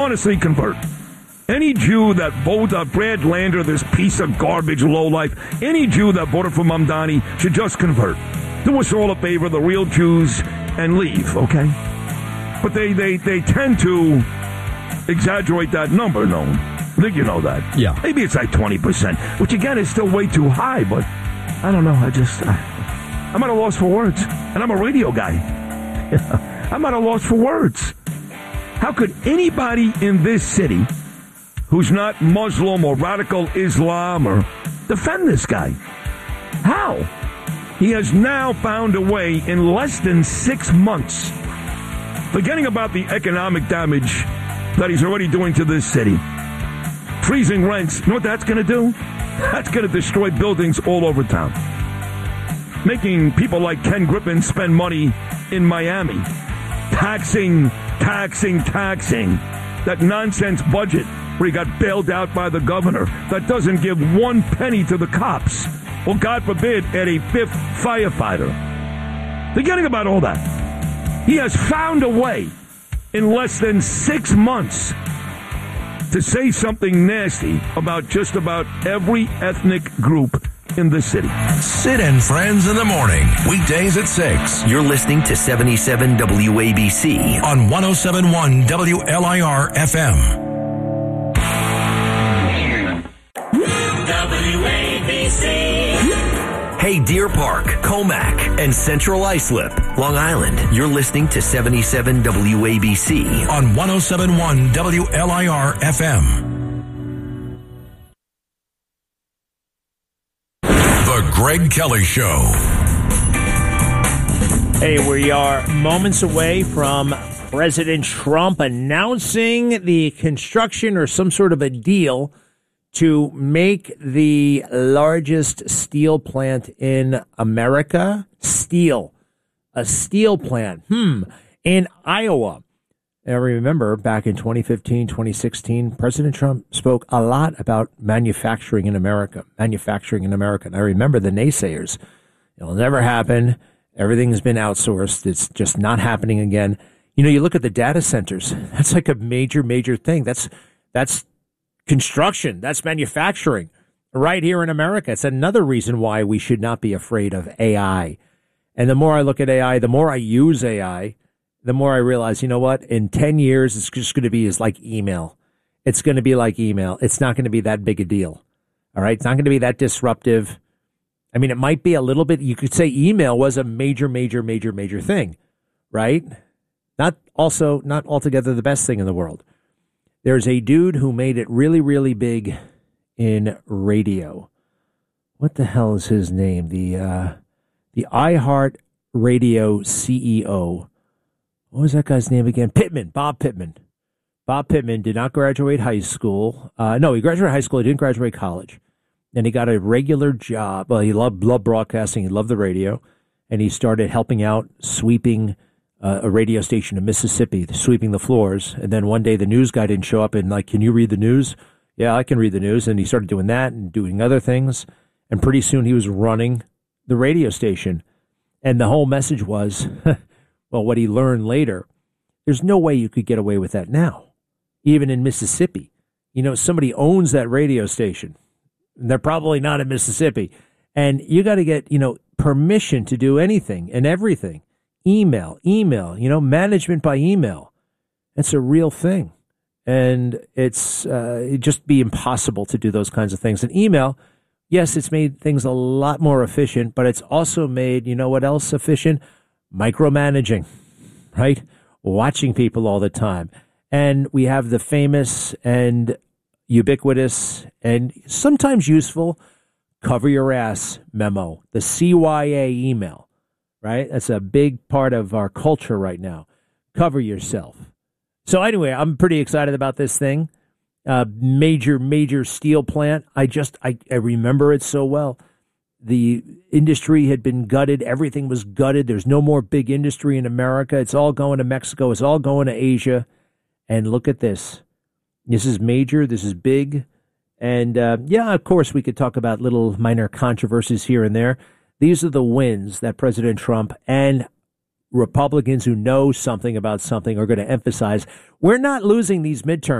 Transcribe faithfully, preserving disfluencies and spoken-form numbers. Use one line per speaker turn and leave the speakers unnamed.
honestly convert. Any Jew that voted uh, Brad Lander, this piece of garbage lowlife, any Jew that voted for Mamdani should just convert. Do us all a favor, the real Jews, and leave, okay? But they, they, they tend to exaggerate that number, no? I think you know that.
Yeah.
Maybe it's like twenty percent, which again is still way too high, but I don't know. I just, I, I'm at a loss for words. And I'm a radio guy. I'm at a loss for words. How could anybody in this city who's not Muslim or radical Islam or defend this guy? How? He has now found a way in less than six months, forgetting about the economic damage that he's already doing to this city. Freezing rents, you know what that's going to do? That's going to destroy buildings all over town. Making people like Ken Griffin spend money in Miami. Taxing, taxing, taxing. That nonsense budget where he got bailed out by the governor that doesn't give one penny to the cops. Or, God forbid, add a fifth firefighter. Forgetting about all that. He has found a way in less than six months to say something nasty about just about every ethnic group in the city.
Sid and Friends in the morning, weekdays at six.
You're listening to seventy-seven W A B C
on one oh seven point one W L I R F M.
W A B C. Hey, Deer Park, Comac, and Central Islip, Long Island. You're listening to seventy-seven W A B C
on one oh seven point one W L I R F M. The Greg Kelly Show.
Hey, we are moments away from President Trump announcing the construction or some sort of a deal to make the largest steel plant in America. Steel. A steel plant. Hmm. In Iowa. And I remember back in twenty fifteen, twenty sixteen, President Trump spoke a lot about manufacturing in America. Manufacturing in America. And I remember the naysayers. It'll never happen. Everything's been outsourced. It's just not happening again. You know, you look at the data centers. That's like a major, major thing. That's that's construction. That's manufacturing right here in America. It's another reason why we should not be afraid of A I. And the more I look at A I, the more I use A I, the more I realize, you know what? In ten years, it's just going to be is like email. It's going to be like email. It's not going to be that big a deal. All right. It's not going to be that disruptive. I mean, it might be a little bit. You could say email was a major, major, major, major thing, right? Not also, not altogether the best thing in the world. There's a dude who made it really, really big in radio. What the hell is his name? The uh, the iHeart Radio C E O. What was that guy's name again? Pittman, Bob Pittman. Bob Pittman did not graduate high school. Uh, no, he graduated high school. He didn't graduate college. And he got a regular job. Well, he loved, loved broadcasting. He loved the radio. And he started helping out, sweeping uh, a radio station in Mississippi, sweeping the floors. And then one day the news guy didn't show up and like, can you read the news? Yeah, I can read the news. And he started doing that and doing other things. And pretty soon he was running the radio station. And the whole message was, well, what he learned later, there's no way you could get away with that now, even in Mississippi. You know, somebody owns that radio station. And they're probably not in Mississippi. And you got to get, you know, permission to do anything and everything. Email, email, you know, management by email. It's a real thing. And it's uh, it'd just be impossible to do those kinds of things. And email, yes, it's made things a lot more efficient, but it's also made, you know what else efficient? Micromanaging, right? Watching people all the time. And we have the famous and ubiquitous and sometimes useful cover your ass memo, the C Y A email, right? That's a big part of our culture right now. Cover yourself. So anyway, I'm pretty excited about this thing. Uh, major, major steel plant. I just, I, I remember it so well. The industry had been gutted. Everything was gutted. There's no more big industry in America. It's all going to Mexico. It's all going to Asia. And look at this. This is major. This is big. And, uh, yeah, of course, we could talk about little minor controversies here and there. These are the wins that President Trump and Republicans who know something about something are going to emphasize, we're not losing these midterms.